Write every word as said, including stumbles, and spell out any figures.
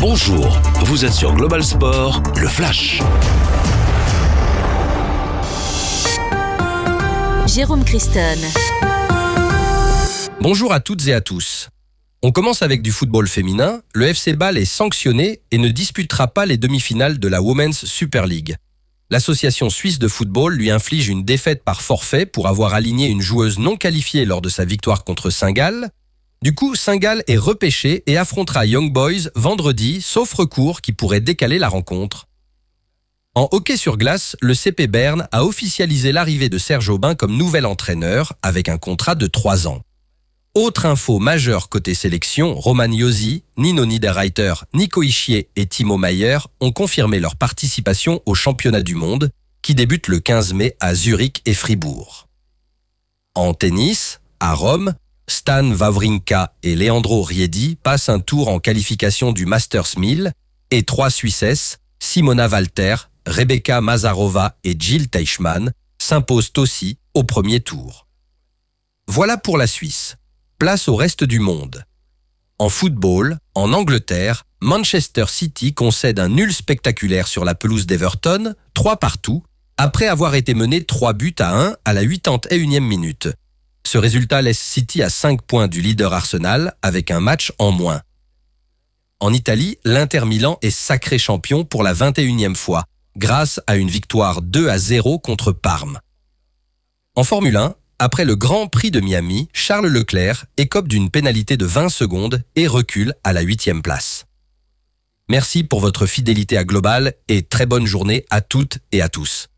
Bonjour, vous êtes sur Global Sport, le Flash. Jérôme Christon. Bonjour à toutes et à tous. On commence avec du football féminin. Le F C Bâle est sanctionné et ne disputera pas les demi-finales de la Women's Super League. L'association suisse de football lui inflige une défaite par forfait pour avoir aligné une joueuse non qualifiée lors de sa victoire contre Saint-Gall. Du coup, Saint-Gall est repêché et affrontera Young Boys vendredi, sauf recours qui pourrait décaler la rencontre. En hockey sur glace, le C P Berne a officialisé l'arrivée de Serge Aubin comme nouvel entraîneur avec un contrat de trois ans. Autre info majeure côté sélection, Roman Josi, Nino Niederreiter, Nico Hischier et Timo Meier ont confirmé leur participation au championnat du monde qui débute le quinze mai à Zurich et Fribourg. En tennis, à Rome, Stan Wawrinka et Leandro Riedi passent un tour en qualification du Masters mille et trois Suissesses, Simona Walter, Rebecca Mazarova et Jill Teichmann, s'imposent aussi au premier tour. Voilà pour la Suisse. Place au reste du monde. En football, en Angleterre, Manchester City concède un nul spectaculaire sur la pelouse d'Everton, trois partout, après avoir été mené trois buts à un à la huitante et unième minute. Ce résultat laisse City à cinq points du leader Arsenal avec un match en moins. En Italie, l'Inter Milan est sacré champion pour la vingt et unième fois, grâce à une victoire deux à zéro contre Parme. En Formule un, après le Grand Prix de Miami, Charles Leclerc écope d'une pénalité de vingt secondes et recule à la huitième place. Merci pour votre fidélité à Global et très bonne journée à toutes et à tous.